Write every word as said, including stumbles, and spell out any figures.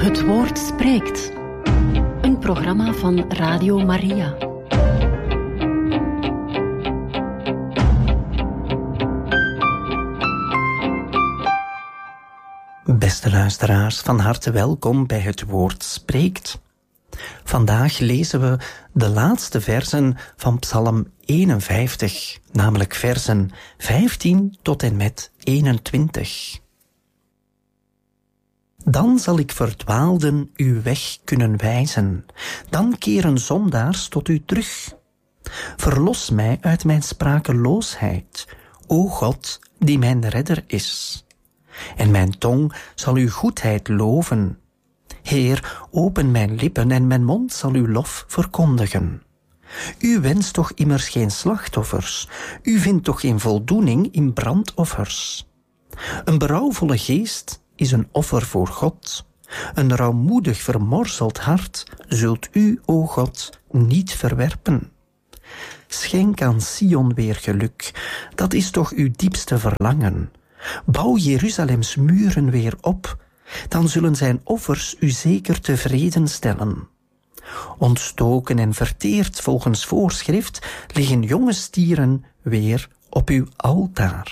Het Woord spreekt. Een programma van Radio Maria. Beste luisteraars, van harte welkom bij Het Woord spreekt. Vandaag lezen we de laatste versen van Psalm eenenvijftig, namelijk versen vijftien tot en met eenentwintig. Dan zal ik verdwaalden uw weg kunnen wijzen, dan keren zondaars tot u terug. Verlos mij uit mijn sprakeloosheid, o God, die mijn redder is. En mijn tong zal uw goedheid loven. Heer, open mijn lippen en mijn mond zal uw lof verkondigen. U wenst toch immers geen slachtoffers, u vindt toch geen voldoening in brandoffers. Een berouwvolle geest is een offer voor God. Een rouwmoedig vermorzeld hart zult u, o God, niet verwerpen. Schenk aan Sion weer geluk, dat is toch uw diepste verlangen. Bouw Jeruzalems muren weer op, dan zullen zijn offers u zeker tevreden stellen. Ontstoken en verteerd volgens voorschrift liggen jonge stieren weer op uw altaar.